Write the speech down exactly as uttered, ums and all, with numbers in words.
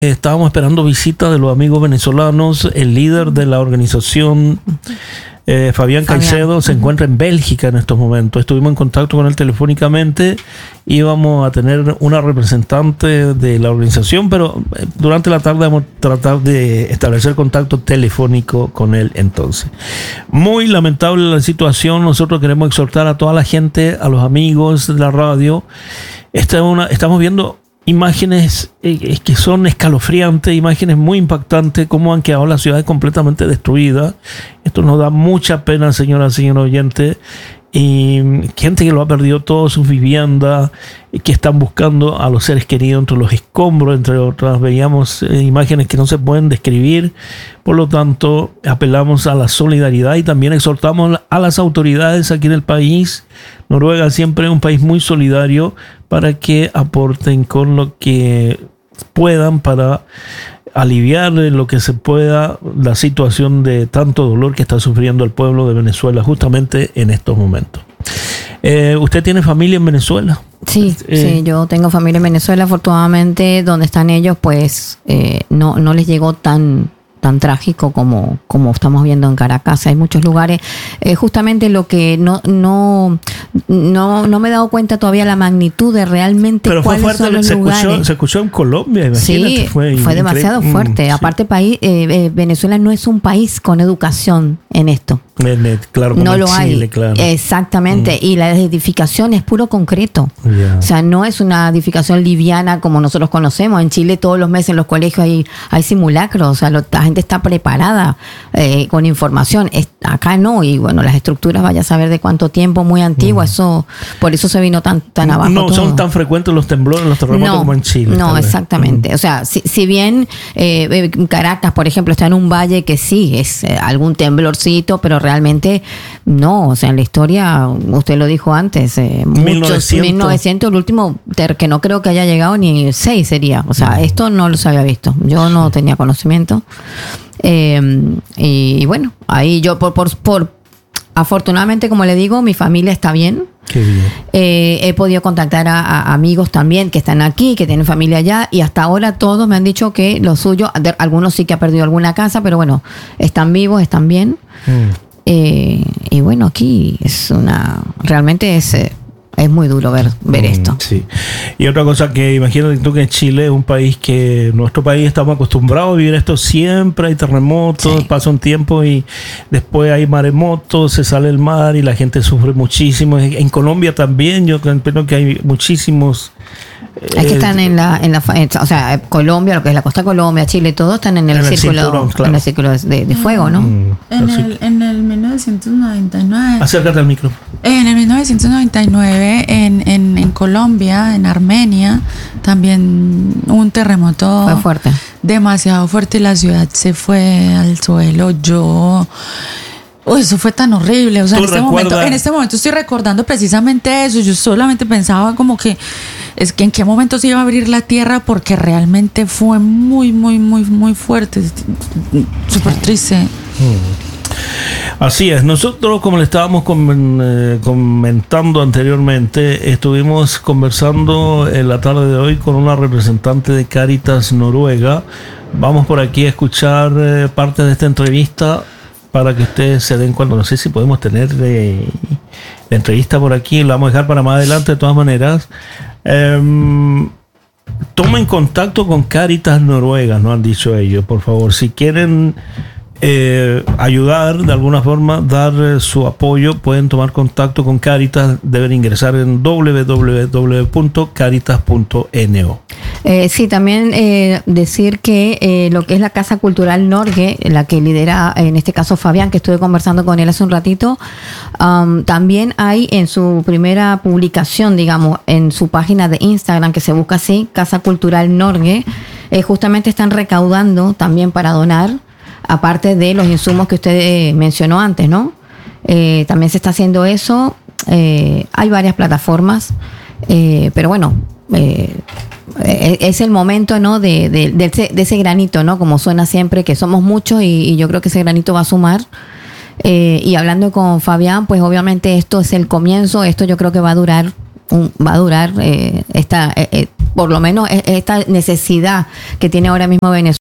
Estábamos esperando visita de los amigos venezolanos. El líder de la organización, eh, Fabián Caicedo, se encuentra en Bélgica en estos momentos. Estuvimos en contacto con él telefónicamente. Íbamos a tener una representante de la organización, pero durante la tarde vamos a tratar de establecer contacto telefónico con él entonces. Muy lamentable la situación. Nosotros queremos exhortar a toda la gente, a los amigos de la radio. Esta es una, estamos viendo imágenes eh, que son escalofriantes, imágenes muy impactantes, cómo han quedado las ciudades completamente destruidas. Esto nos da mucha pena, señora, señor oyente. Y gente que lo ha perdido todo, sus viviendas, que están buscando a los seres queridos entre los escombros, entre otras. Veíamos eh, imágenes que no se pueden describir. Por lo tanto, apelamos a la solidaridad y también exhortamos a las autoridades aquí en el país. Noruega siempre es un país muy solidario, para que aporten con lo que puedan para aliviar en lo que se pueda la situación de tanto dolor que está sufriendo el pueblo de Venezuela justamente en estos momentos. Eh, ¿Usted tiene familia en Venezuela? Sí, eh, sí, yo tengo familia en Venezuela. Afortunadamente, donde están ellos, pues eh, no, no les llegó tan tan trágico como, como estamos viendo en Caracas. Hay muchos lugares. Eh, justamente lo que no, no, no, no me he dado cuenta todavía la magnitud de realmente pero cuáles fue fuerte, son los se lugares. Escuchó, se escuchó en Colombia, imagínate. Sí, fue, fue demasiado increíble. fuerte. Mm, Aparte, sí. país, eh, eh, Venezuela no es un país con educación en esto. Claro, como no en lo Chile, hay. claro. Exactamente. Mm. Y la edificación es puro concreto. Yeah. O sea, no es una edificación liviana como nosotros conocemos. En Chile todos los meses en los colegios hay, hay simulacros. O sea, lo, la gente está preparada eh, con información. Es, acá no. Y bueno, las estructuras, vaya a saber de cuánto tiempo, muy antiguas. Mm. Eso, por eso se vino tan, tan abajo. No todo. Son tan frecuentes los temblores, los terremotos no, como en Chile. No, exactamente. Mm. O sea, si, si bien eh, Caracas, por ejemplo, está en un valle que sí es eh, algún temblorcito, pero realmente Realmente no, o sea, en la historia, usted lo dijo antes, eh, mil novecientos. muchos, mil novecientos, el último ter, que no creo que haya llegado ni seis sería, o sea, no. Esto no los había visto, yo no sí. tenía conocimiento, eh, y, y bueno, ahí yo por, por, por, afortunadamente, como le digo, mi familia está bien. Qué bien. Eh, he podido contactar a, a amigos también que están aquí, que tienen familia allá, y hasta ahora todos me han dicho que lo suyo, de, algunos sí que ha perdido alguna casa, pero bueno, están vivos, están bien. Mm. Eh, y bueno, aquí es una, realmente es, es muy duro ver, ver mm, esto. Sí. Y otra cosa que imagínate tú que Chile es un país que, nuestro país estamos acostumbrados a vivir esto siempre, hay terremotos, sí. pasa un tiempo y después hay maremotos, se sale el mar y la gente sufre muchísimo. En Colombia también, yo creo que hay muchísimos. Es que están en la, en la, o sea, Colombia, lo que es la costa de Colombia, Chile, todos están en el en círculo, el cinturón, claro. en el círculo de, de fuego, ¿no? Mm, en, el, en el mil novecientos noventa y nueve. Acércate al micrófono. En el mil novecientos noventa y nueve, en, en, en Colombia, en Armenia, también un terremoto. Fue fuerte. Demasiado fuerte, la ciudad se fue al suelo. Yo. Oh, eso fue tan horrible. O sea, en este, momento, en este momento estoy recordando precisamente eso. Yo solamente pensaba como que es que en qué momento se iba a abrir la tierra, porque realmente fue muy, muy, muy, muy fuerte. Súper triste. Hmm. Así es. Nosotros, como le estábamos comentando anteriormente, estuvimos conversando en la tarde de hoy con una representante de Cáritas Noruega. Vamos por aquí a escuchar eh, parte de esta entrevista, para que ustedes se den cuenta. No sé si podemos tener eh, la entrevista por aquí, la vamos a dejar para más adelante de todas maneras. Eh, tomen contacto con Cáritas Noruega, nos han dicho ellos, por favor, si quieren eh, ayudar de alguna forma, dar eh, su apoyo, pueden tomar contacto con Cáritas, deben ingresar en doble u doble u doble u punto cáritas punto no. Eh, sí, también eh, decir que eh, lo que es la Casa Cultural Norge, la que lidera en este caso Fabián, que estuve conversando con él hace un ratito, um, también hay en su primera publicación, digamos, en su página de Instagram, que se busca así, Casa Cultural Norge, eh, justamente están recaudando también para donar, aparte de los insumos que usted eh, mencionó antes, ¿no? Eh, también se está haciendo eso, eh, hay varias plataformas, eh, pero bueno, eh, es el momento, ¿no? De, de, de, ese, de ese granito, ¿no? Como suena siempre, que somos muchos y, y yo creo que ese granito va a sumar. Eh, y hablando con Fabián, pues obviamente esto es el comienzo, esto yo creo que va a durar, un, va a durar eh, esta, eh, por lo menos esta necesidad que tiene ahora mismo Venezuela